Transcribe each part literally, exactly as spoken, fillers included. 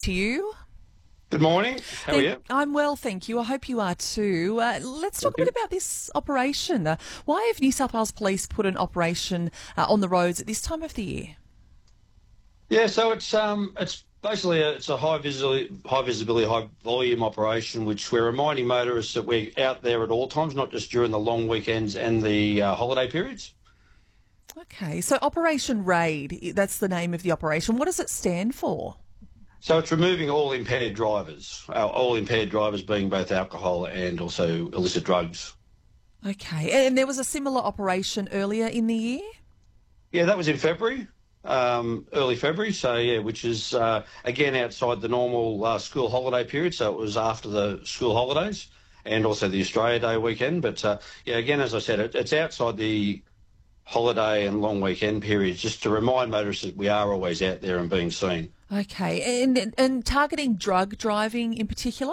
to you. Good morning. How are you? I'm well, thank you. I hope you are too. Uh, let's talk Thank a bit about this operation. Uh, why have New South Wales Police put an operation uh, on the roads at this time of the year? Yeah, so it's um it's basically a, it's a high visibility, high visibility, high volume operation, which we're reminding motorists that we're out there at all times, not just during the long weekends and the uh, holiday periods. Okay, so Operation Raid, that's the name of the operation. What does it stand for? So it's removing all impaired drivers, uh, all impaired drivers being both alcohol and also illicit drugs. Okay, and there was a similar operation earlier in the year? Yeah, that was in February, um, early February. So yeah, which is uh, again outside the normal uh, school holiday period. So it was after the school holidays and also the Australia Day weekend. But uh, yeah, again, as I said, it, it's outside the holiday and long weekend periods, just to remind motorists that we are always out there and being seen. Okay, and and targeting drug driving in particular?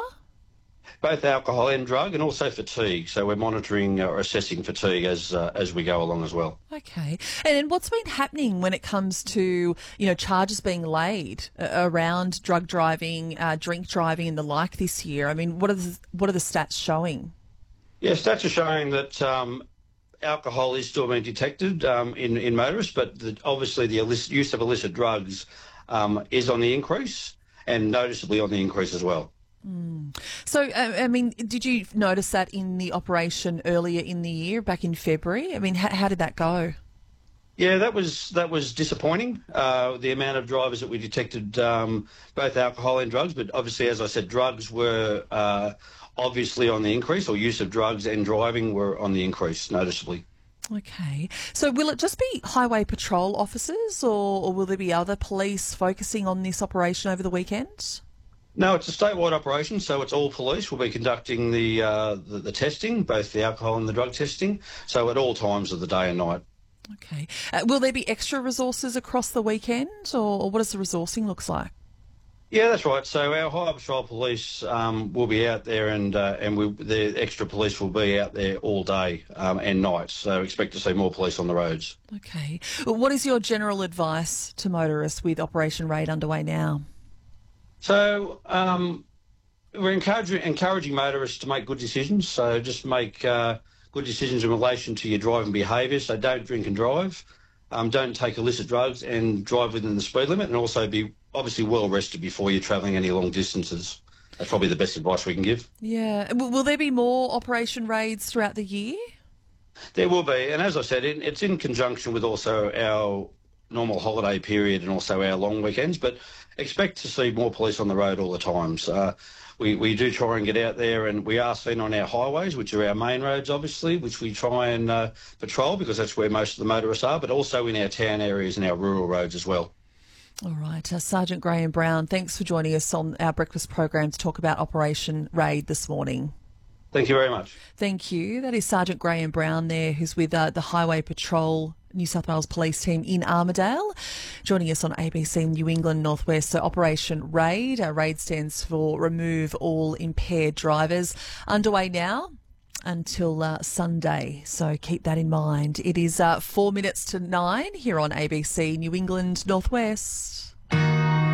Both alcohol and drug, and also fatigue. So we're monitoring or assessing fatigue as uh, as we go along as well. Okay, and then what's been happening when it comes to, you know, charges being laid uh, around drug driving, uh, drink driving, and the like this year? I mean, what are the what are the stats showing? Yeah, stats are showing that um, alcohol is still being detected um, in in motorists, but the, obviously the illicit, use of illicit drugs um, is on the increase, and noticeably on the increase as well. Mm. So, uh, I mean, did you notice that in the operation earlier in the year, back in February? I mean, how, how did that go? Yeah, that was that was disappointing. Uh, the amount of drivers that we detected, um, both alcohol and drugs, but obviously, as I said, drugs were uh, obviously on the increase, or use of drugs and driving were on the increase noticeably. Okay. So will it just be highway patrol officers, or, or will there be other police focusing on this operation over the weekend? No, it's a statewide operation, so it's all police will be conducting the, uh, the the testing, both the alcohol and the drug testing, so at all times of the day and night. Okay. Uh, will there be extra resources across the weekend, or, or what does the resourcing look like? Yeah, that's right. So our Highway Patrol police um, will be out there, and uh, and we, the extra police will be out there all day um, and night. So expect to see more police on the roads. Okay. Well, what is your general advice to motorists with Operation Raid underway now? So um, we're encouraging encouraging motorists to make good decisions. So just make uh, good decisions in relation to your driving behaviour. So don't drink and drive. Um, don't take illicit drugs and drive within the speed limit, and also be obviously well rested before you're travelling any long distances. That's probably the best advice we can give. Yeah. Will, will there be more Operation Raids throughout the year? There will be, and as I said, it, it's in conjunction with also our normal holiday period and also our long weekends, but expect to see more police on the road all the time. So, uh, we, we do try and get out there, and we are seen on our highways, which are our main roads, obviously, which we try and uh, patrol because that's where most of the motorists are, but also in our town areas and our rural roads as well. All right. Uh, Sergeant Graham Brown, thanks for joining us on our breakfast program to talk about Operation Raid this morning. Thank you very much. Thank you. That is Sergeant Graham Brown there, who's with uh, the Highway Patrol New South Wales Police team in Armidale, joining us on A B C New England Northwest. So Operation Raid, uh, RAID stands for Remove All Impaired Drivers, underway now until uh, Sunday. So keep that in mind. It is uh, four minutes to nine here on A B C New England Northwest.